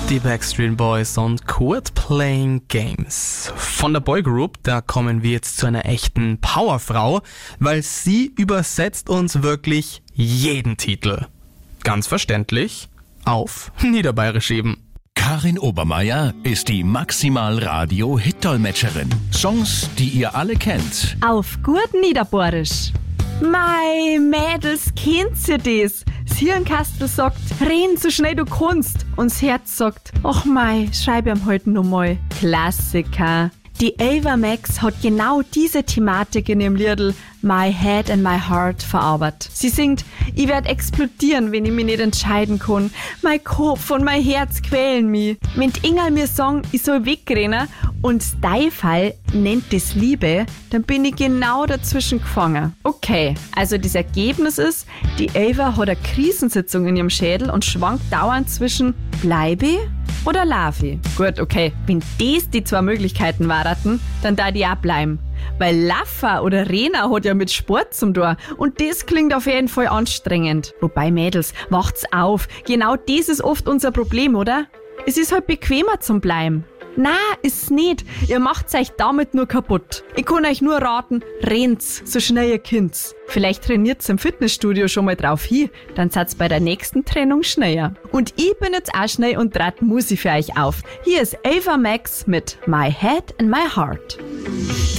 Die Backstreet Boys und Quit Playing Games. Von der Boygroup, da kommen wir jetzt zu einer echten Powerfrau, weil sie übersetzt uns wirklich jeden Titel. Ganz verständlich, auf Niederbayerisch eben. Karin Obermeier ist die Maximal-Radio-Hit-Dolmetscherin. Songs, die ihr alle kennt. Auf gut Niederbayerisch. Mei, Mädels, kennt ihr das? Das Hirnkastel sagt, renn so schnell du kannst. Und das Herz sagt, ach mei, schreib ihm heute noch mal. Klassiker. Die Ava Max hat genau diese Thematik in ihrem Liedl My Head and My Heart verarbeitet. Sie singt, ich werd explodieren, wenn ich mich nicht entscheiden kann. Mein Kopf und mein Herz quälen mich. Wenn die Ingal mir sagen, ich soll wegrennen und dein Fall nennt das Liebe, dann bin ich genau dazwischen gefangen. Okay, also das Ergebnis ist, die Ava hat eine Krisensitzung in ihrem Schädel und schwankt dauernd zwischen bleibe oder Lavi. Gut, okay, wenn das die zwei Möglichkeiten waren, dann da die auch bleiben. Weil Laffer oder Rena hat ja mit Sport zum Tor und das klingt auf jeden Fall anstrengend. Wobei, Mädels, wacht's auf. Genau das ist oft unser Problem, oder? Es ist halt bequemer zum Bleiben. Na, ist's nicht. Ihr macht's euch damit nur kaputt. Ich kann euch nur raten, rennt's, so schnell ihr könnt's. Vielleicht trainiert's im Fitnessstudio schon mal drauf hin, dann seid's bei der nächsten Trennung schneller. Und ich bin jetzt auch schnell und trat Musik für euch auf. Hier ist Ava Max mit My Head and My Heart.